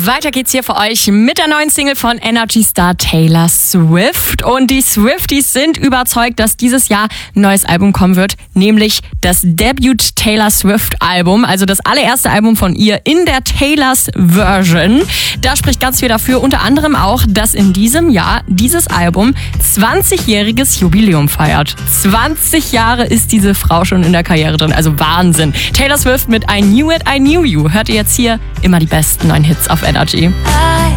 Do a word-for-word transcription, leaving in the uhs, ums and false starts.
Weiter geht's hier für euch mit der neuen Single von Energy Star Taylor Swift. Und die Swifties sind überzeugt, dass dieses Jahr ein neues Album kommen wird, nämlich das Debut Taylor Swift Album, also das allererste Album von ihr in der Taylors Version. Da spricht ganz viel dafür, unter anderem auch, dass in diesem Jahr dieses Album zwanzigjähriges Jubiläum feiert. zwanzig Jahre ist diese Frau schon in der Karriere drin, also Wahnsinn. Taylor Swift mit I Knew It, I Knew You. Hört ihr jetzt hier immer die besten neuen Hits auf Energy. I